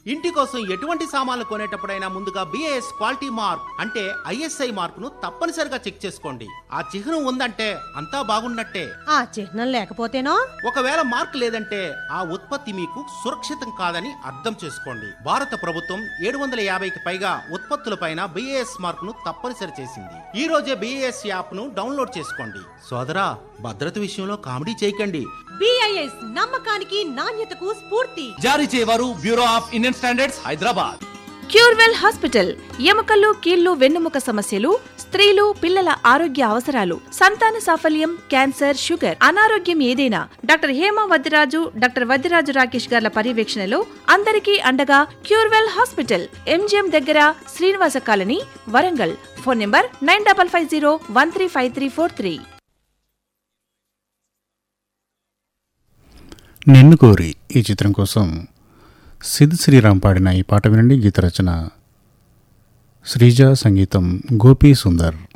ఇంటి కోసం ఎటువంటి సామాన్లు కొనేటప్పుడైనా ముందుగా BIS క్వాలిటీ మార్క్ అంటే ISI మార్కును తప్పనిసరిగా చెక్ చేసుకోండి. ఆ చిహ్నం ఉందంటే అంతా బాగున్నట్టే. ఆ చిహ్నం లేకపోతేనో? ఒకవేళ మార్క్ లేదంటే ఆ ఉత్పత్తి మీకు సురక్షితం కాదని అర్థం చేసుకోండి. భారత ప్రభుత్వం 750కి పైగా ఉత్పత్తులపైన BIS మార్కును తప్పనిసరి చేసింది. ఈ రోజే BIS యాప్ ను డౌన్లోడ్ చేసుకోండి. సోదరా, భద్రత విషయంలో కామెడీ చేయకండి. BIS నమ్మకానికి నాణ్యతకు స్ఫూర్తి. జారీ చేయవారు bureau of Indian standards, Hyderabad. Curewell hospital ఎముకలు, కీళ్లు, వెన్నుముక సమస్యలు, స్త్రీలు, పిల్లల ఆరోగ్య అవసరాలు, సంతాన సాఫల్యం, క్యాన్సర్, షుగర్, అనారోగ్యం ఏదైనా డాక్టర్ హేమ వద్దిరాజు, డాక్టర్ వద్దిరాజు రాకేష్ గార్ల పర్యవేక్షణలో అందరికీ అండగా క్యూర్వెల్ హాస్పిటల్, MGM దగ్గర, Srinivasa colony, Warangal. Phone number 9550135343. నిన్ను కోరి ఈ చిత్రం కోసం సిద్ శ్రీరామ్ పాడిన ఈ పాట వినండి. గీత రచన శ్రీజ, సంగీతం గోపీ సుందర్.